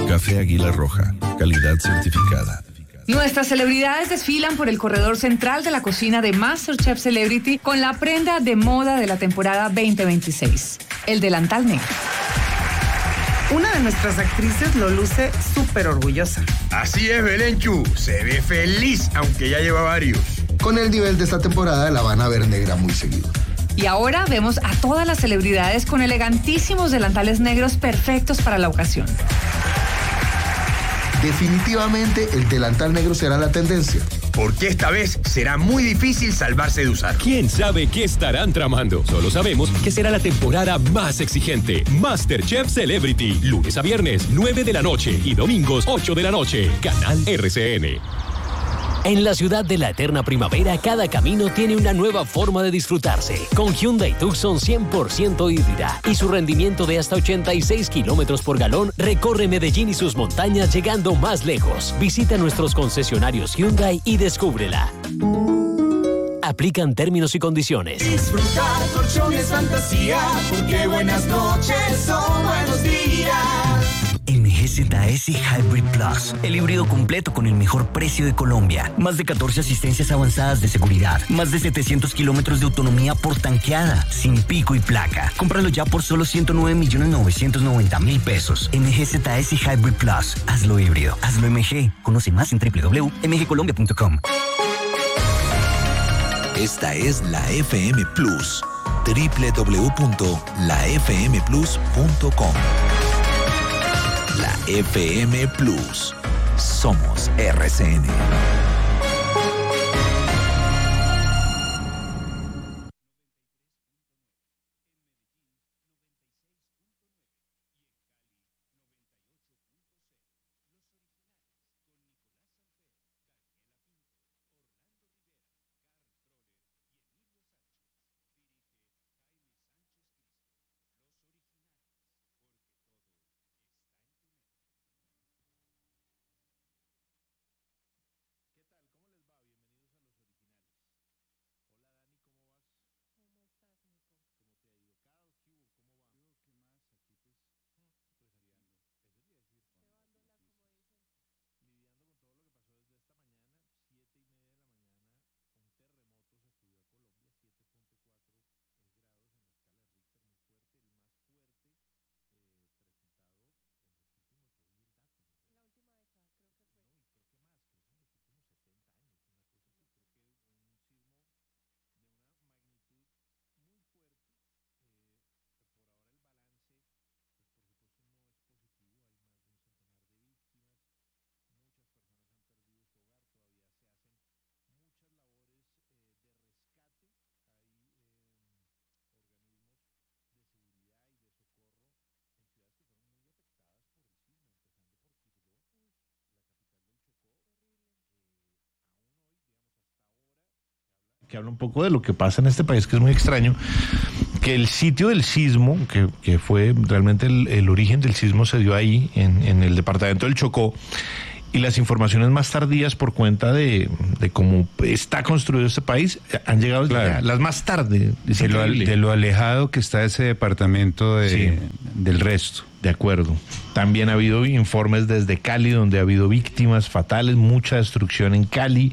Café Águila Roja, calidad certificada. Nuestras celebridades desfilan por el corredor central de la cocina de MasterChef Celebrity con la prenda de moda de la temporada 2026, el delantal negro. Una de nuestras actrices lo luce súper orgullosa. Así es, Belenchu. Se ve feliz, aunque ya lleva varios. Con el nivel de esta temporada la van a ver negra muy seguido. Y ahora vemos a todas las celebridades con elegantísimos delantales negros perfectos para la ocasión. Definitivamente el delantal negro será la tendencia. Porque esta vez será muy difícil salvarse de usar. ¿Quién sabe qué estarán tramando? Solo sabemos que será la temporada más exigente. MasterChef Celebrity, lunes a viernes, 9 de la noche y domingos, 8 de la noche. Canal RCN. En la ciudad de la eterna primavera, cada camino tiene una nueva forma de disfrutarse. Con Hyundai Tucson 100% híbrida y su rendimiento de hasta 86 kilómetros por galón, recorre Medellín y sus montañas llegando más lejos. Visita nuestros concesionarios Hyundai y descúbrela. Aplican términos y condiciones. Disfrutar colchones fantasía, porque buenas noches son buenos días. MGZS Hybrid Plus, el híbrido completo con el mejor precio de Colombia. Más de 14 asistencias avanzadas de seguridad. Más de 700 kilómetros de autonomía por tanqueada, sin pico y placa. Cómpralo ya por solo 109.990.000 pesos. MGZS Hybrid Plus. Hazlo híbrido. Hazlo MG. Conoce más en www.mgcolombia.com. Esta es la FM Plus. www.lafmplus.com. La FM Plus. Somos RCN. Que habla un poco de lo que pasa en este país, que es muy extraño, que el sitio del sismo, que fue realmente el origen del sismo, se dio ahí, en el departamento del Chocó, y las informaciones más tardías por cuenta de cómo está construido este país han llegado las más tarde. De lo alejado que está ese departamento del resto. De acuerdo. También ha habido informes desde Cali, donde ha habido víctimas fatales, mucha destrucción en Cali,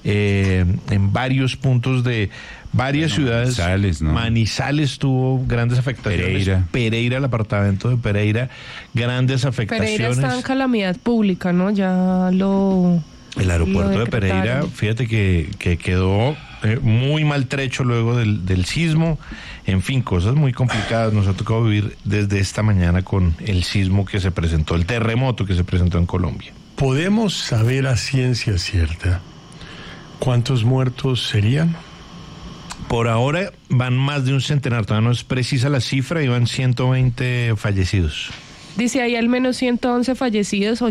en varios puntos de varias ciudades. Manizales, ¿no? Manizales tuvo grandes afectaciones. Pereira, el apartamento de Pereira, grandes afectaciones. Pereira está en calamidad pública, ¿no? Ya lo... El aeropuerto de Pereira, fíjate que quedó muy maltrecho luego del sismo. En fin, cosas muy complicadas. Nos ha tocado vivir desde esta mañana con el sismo que se presentó, el terremoto que se presentó en Colombia. ¿Podemos saber a ciencia cierta cuántos muertos serían? Por ahora van más de un centenar, todavía no es precisa la cifra, y van 120 fallecidos. Dice, hay al menos 111 fallecidos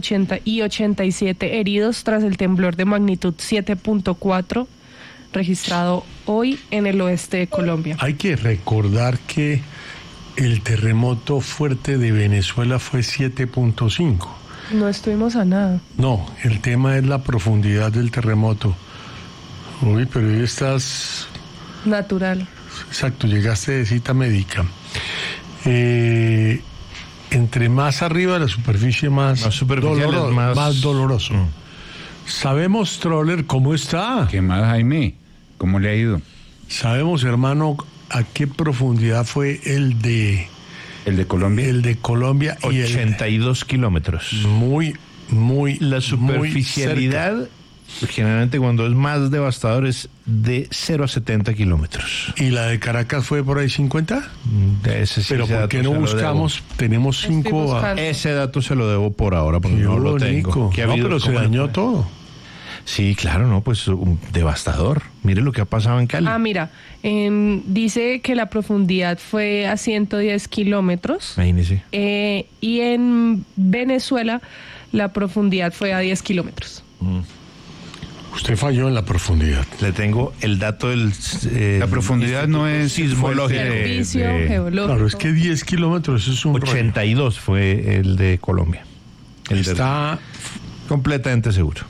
87 heridos tras el temblor de magnitud 7.4 registrado hoy en el oeste de Colombia. Hay que recordar que el terremoto fuerte de Venezuela fue 7.5. No estuvimos a nada. No, el tema es la profundidad del terremoto. Uy, pero hoy estás... Natural. Exacto, llegaste de cita médica. entre más arriba de la superficie, más doloroso. Sabemos, Troller, ¿cómo está? ¿Qué más, Jaime? ¿Cómo le ha ido? Sabemos, hermano, a qué profundidad fue el de Colombia. El de Colombia. 82 kilómetros. Muy la superficialidad, generalmente cuando es más devastador, es de 0 a 70 kilómetros. ¿Y la de Caracas fue por ahí 50? Ese sí. Pero ¿por qué no buscamos? Tenemos 5. Ese dato se lo debo por ahora, porque no lo tengo. No, pero se dañó todo. Sí, claro, no, pues devastador. Mire lo que ha pasado en Cali. Mira, dice que la profundidad fue a 110 kilómetros. Imagínese. Y en Venezuela la profundidad fue a 10 kilómetros. Usted falló en la profundidad. Le tengo el dato del... la profundidad no es sismológico. Geológico. Claro, es que 10 kilómetros es un... 82 fue el de Colombia. Está completamente seguro.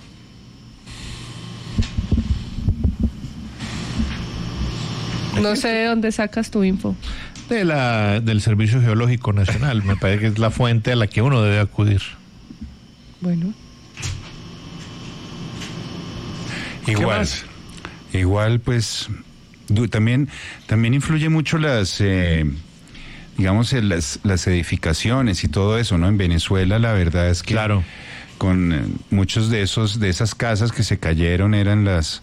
No sé de dónde sacas tu info. Del Servicio Geológico Nacional. Me parece que es la fuente a la que uno debe acudir. Bueno. Igual, pues también influye mucho las edificaciones y todo eso, ¿no? En Venezuela la verdad es que con muchos de esas casas que se cayeron eran las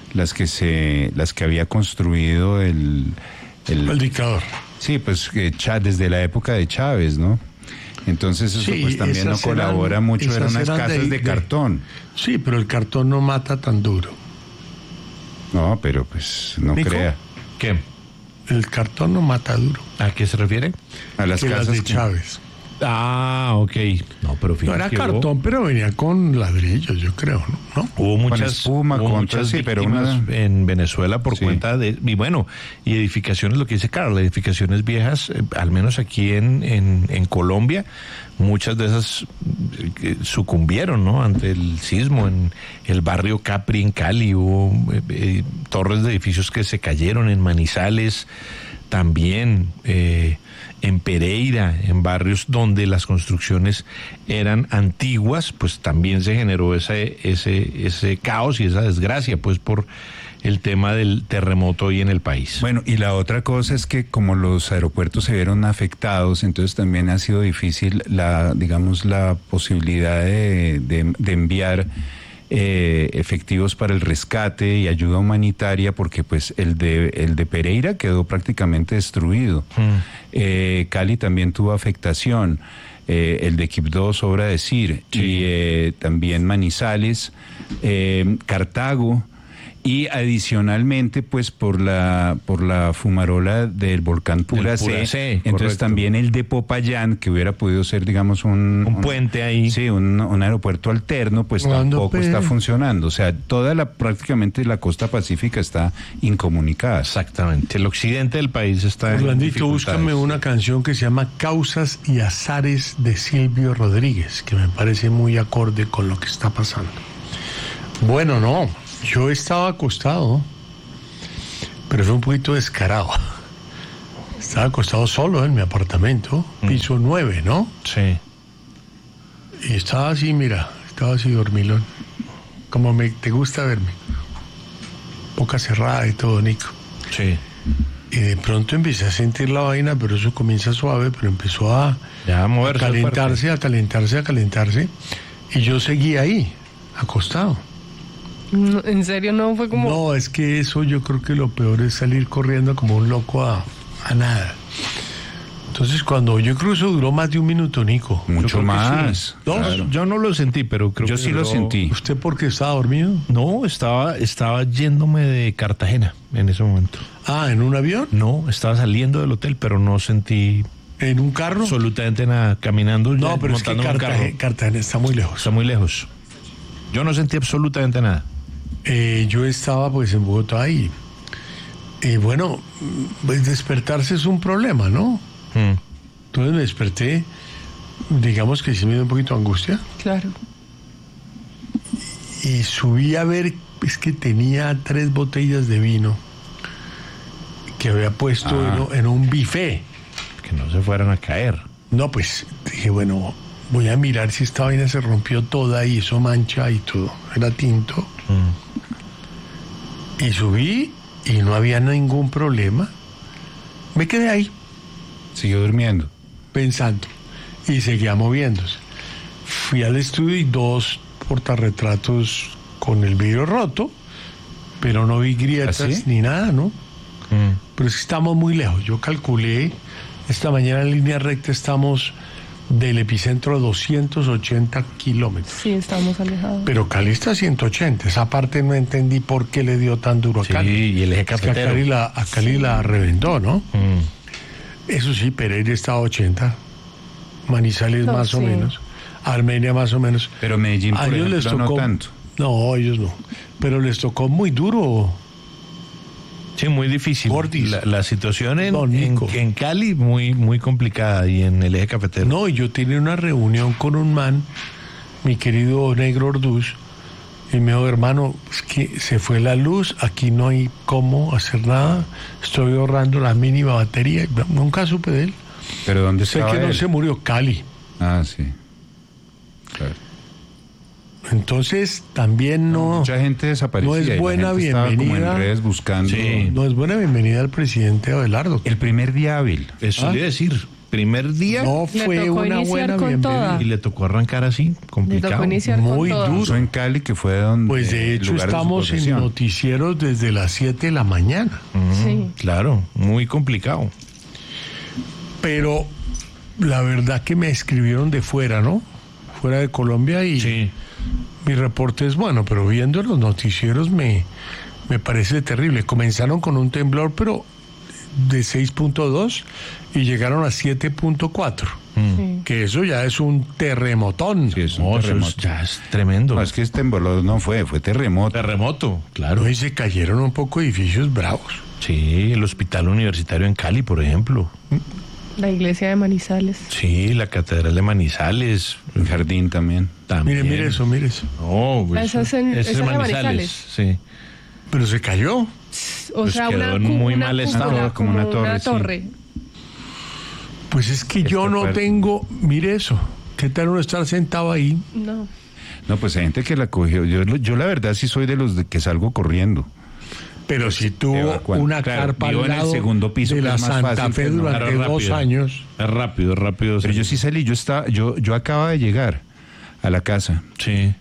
que había construido el dictador. Sí, pues desde la época de Chávez, ¿no? Entonces eso pues también no colabora mucho, eran unas casas de cartón. Sí, pero el cartón no mata tan duro. No, pero pues no ¿Nico? crea. ¿Qué? El cartón no mata duro. ¿A qué se refiere? A las casas de Chávez. Ah, ok. No, pero no era cartón, pero venía con ladrillos, yo creo, ¿no? Hubo muchas víctimas en Venezuela por cuenta de... Y edificaciones, lo que dice Carlos, edificaciones viejas, al menos aquí en Colombia, muchas de esas sucumbieron, ¿no? Ante el sismo. En el barrio Capri, en Cali, hubo torres de edificios que se cayeron, en Manizales también, en Pereira, en barrios donde las construcciones eran antiguas, pues también se generó ese caos y esa desgracia, pues por el tema del terremoto hoy en el país. Bueno, y la otra cosa es que como los aeropuertos se vieron afectados, entonces también ha sido difícil la posibilidad de enviar efectivos para el rescate y ayuda humanitaria, porque pues el de Pereira quedó prácticamente destruido. Cali también tuvo afectación, el de Quibdó sobra decir, y también Manizales, Cartago, y adicionalmente pues por la fumarola del volcán Pura C, entonces correcto. También el de Popayán, que hubiera podido ser digamos un puente ahí, sí, un aeropuerto alterno, pues tampoco está funcionando, o sea, prácticamente la costa pacífica está incomunicada. Exactamente, el occidente del país está Orlandito, búscame una canción que se llama Causas y Azares de Silvio Rodríguez, que me parece muy acorde con lo que está pasando. Bueno, no, yo estaba acostado, pero fue un poquito descarado. Estaba acostado solo en mi apartamento, piso 9, ¿no? Sí. Y estaba así, estaba así dormilón, como te gusta verme. Boca cerrada y todo, Nico. Sí. Y de pronto empecé a sentir la vaina, pero eso comienza suave, pero empezó a calentarse. Y yo seguí ahí, acostado. No, ¿en serio no fue como...? No, es que eso yo creo que lo peor es salir corriendo como un loco a nada. Entonces yo creo que eso duró más de un minuto, Nico. Mucho más. Sí. ¿Dos? Claro. Yo no lo sentí, pero creo que... Yo sí lo sentí. ¿Usted por qué estaba dormido? No, estaba yéndome de Cartagena en ese momento. Ah, ¿en un avión? No, estaba saliendo del hotel, pero no sentí... ¿En un carro? Absolutamente nada, caminando. No, pero es que Cartagena está muy lejos. Está muy lejos. Yo no sentí absolutamente nada. Yo estaba pues en Bogotá y bueno, pues despertarse es un problema, ¿no? Entonces me desperté, digamos que sí me dio un poquito de angustia. Claro. Y subí a ver, es que tenía 3 botellas de vino que había puesto en un buffet. Que no se fueran a caer. No, pues dije, bueno, voy a mirar si esta vaina se rompió toda y hizo mancha y todo. Era tinto. Y subí y no había ningún problema. Me quedé ahí. Siguió durmiendo. Pensando. Y seguía moviéndose. Fui al estudio y 2 portarretratos con el vidrio roto, pero no vi grietas ¿Así? ni nada, ¿no? Pero es que estamos muy lejos. Yo calculé, esta mañana en línea recta estamos del epicentro a 280 kilómetros. Sí, estamos alejados. Pero Cali está a 180. Esa parte no entendí por qué le dio tan duro a Cali. Sí, y el eje Es que cafetero. a Cali la reventó, ¿no? Eso sí, Pereira está a 80. Manizales No, más o sí. menos. Armenia más o menos. Pero Medellín, A por ellos ejemplo, no tanto. No, ellos no. Pero les tocó muy duro. Sí, muy difícil. Gordis. La situación en Nico. Cali muy complicada y en el eje cafetero. No, y yo tenía una reunión con un man, mi querido Negro Orduz, y me dijo, hermano, es que se fue la luz, aquí no hay cómo hacer nada, estoy ahorrando la mínima batería. Nunca supe de él. ¿Pero dónde Sé estaba que no él? se murió, Cali. Ah, sí. Claro. Entonces, también Mucha gente desaparecida. no es y la buena gente estaba como bienvenida. en redes buscando. No es buena bienvenida al presidente Abelardo. El primer día hábil. Eso le iba a decir. Primer día No Le fue tocó una iniciar buena con bienvenida. toda. y le tocó arrancar así, Le complicado. tocó iniciar Muy con toda. duro. Puso en Cali, que fue donde. Pues de hecho lugar de su estamos en posesión. noticieros desde las 7 de la mañana. Sí. Claro, muy complicado. Pero la verdad que me escribieron de fuera, ¿no? Fuera de Colombia y Sí. mi reporte es bueno, pero viendo los noticieros me parece terrible. Comenzaron con un temblor, pero de 6.2 y llegaron a 7.4. Sí. Que eso ya es un terremotón. Sí, es un No, eso terremoto. ya es tremendo. No, es que este temblor no fue terremoto. Terremoto, claro. ¿No? Y se cayeron un poco edificios bravos. Sí, el hospital universitario en Cali, por ejemplo. La iglesia de Manizales. Sí, la catedral de Manizales. El jardín también. También. Mire eso, mire eso. No, pues, Esa es en- ese esa es es de Manizales. Sí. Pero se cayó. O Pues sea, quedó una, en muy una mal cúpula, estado, como una torre, sí. torre. Pues es que yo Esta no parte. tengo, mire eso. ¿Qué tal uno estar sentado ahí? No. No, pues hay gente que la cogió. Yo la verdad sí soy de los de que salgo corriendo. Pero si tuvo evacuando. una Claro, carpa vivo al en el lado segundo piso, de que la es más Santa fácil, Fe pues, no. durante Claro, 2 rápido. años. Es rápido. Pero yo sí salí, yo acababa de llegar a la casa Sí.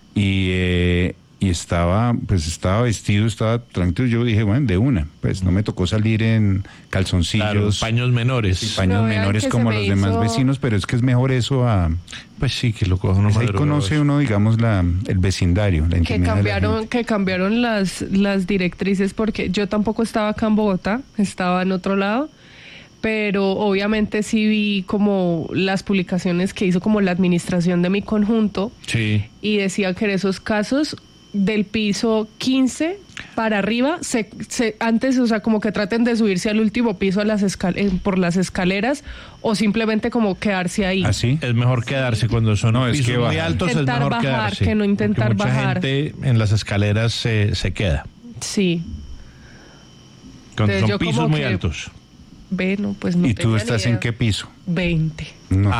y estaba vestido, estaba tranquilo. Yo dije, bueno, de una, pues no me tocó salir en calzoncillos, Claro, paños menores. y paños Pero vean menores que como se me los demás hizo- vecinos, pero es que es mejor eso a... Pues sí, que lo coja uno Pues ahí madrugado. conoce uno, digamos, el vecindario, la Que intimidad de la gente. cambiaron las directrices, porque yo tampoco estaba acá en Bogotá, estaba en otro lado, pero obviamente sí vi como las publicaciones que hizo como la administración de mi conjunto, Sí. y decía que en esos casos del piso 15 para arriba, antes, o sea, como que traten de subirse al último piso por las escaleras, o simplemente como quedarse ahí. ¿Así? Es mejor quedarse cuando son No, es pisos que muy bajar. altos, es Intentar mejor bajar, quedarse. que no intentar porque mucha bajar. gente en las escaleras se queda. Sí. Cuando Entonces son yo pisos como muy que- altos. Ve, no, pues no ¿Y tú tenía ni estás en idea. qué piso? 20. No.